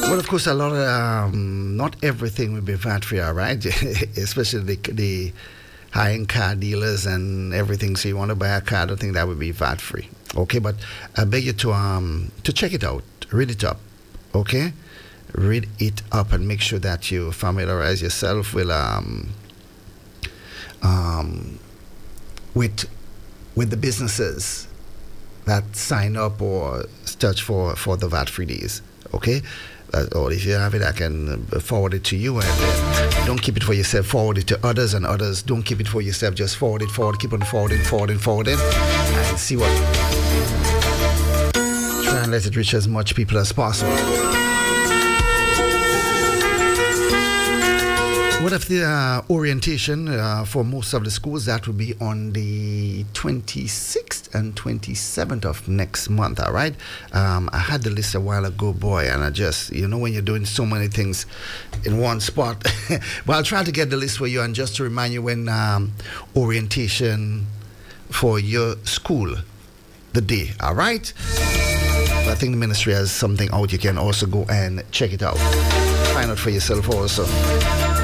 Well, of course, a lot of not everything will be VAT free, all right? Especially the high-end car dealers and everything. So you want to buy a car, I don't think that would be VAT free. Okay, but I beg you to check it out, read it up. Okay, read it up and make sure that you familiarize yourself with the businesses that sign up or search for the VAT free days. Okay. Or if you have it, I can forward it to you, and don't keep it for yourself. Forward it to others, and others don't keep it for yourself. Just forward, keep on forwarding, and see what. Try and let it reach as much people as possible. What if the orientation for most of the schools, that will be on the 26th and 27th of next month, all right? I had the list a while ago, boy, and I just, when you're doing so many things in one spot. But I'll try to get the list for you, and just to remind you when orientation for your school, the day, all right? I think the ministry has something out. You can also go and check it out. Find out for yourself also.